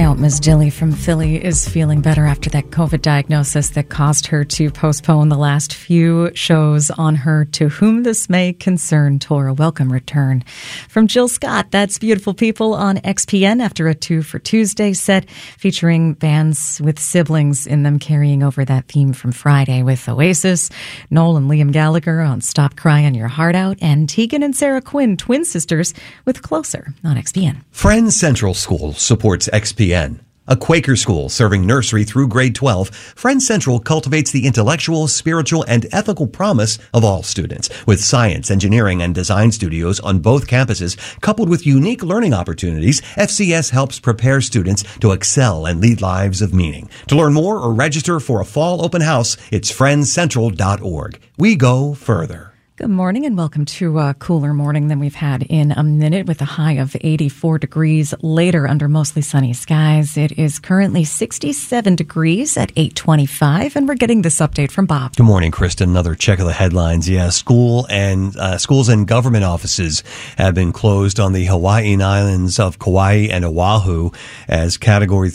out Ms. Dilly from Philly is feeling better after that COVID diagnosis that caused her to postpone the last few shows on her To Whom This May Concern tour. A welcome return. From Jill Scott, that's Beautiful People on XPN after a 2 for Tuesday set featuring bands with siblings in them carrying over that theme from Friday with Oasis, Noel and Liam Gallagher on Stop Crying Your Heart Out, and Tegan and Sarah Quinn, twin sisters, with Closer on XPN. Friends Central School supports XPN. A Quaker school serving nursery through grade 12, Friends Central cultivates the intellectual, spiritual, and ethical promise of all students. With science, engineering, and design studios on both campuses, coupled with unique learning opportunities, FCS helps prepare students to excel and lead lives of meaning. To learn more or register for a fall open house, it's friendscentral.org. We go further. Good morning and welcome to a cooler morning than we've had in a minute with a high of 84 degrees later under mostly sunny skies. It is currently 67 degrees at 8:25 and we're getting this update from Bob. Good morning, Kristen. Another check of the headlines. Schools and government offices have been closed on the Hawaiian islands of Kauai and Oahu as Category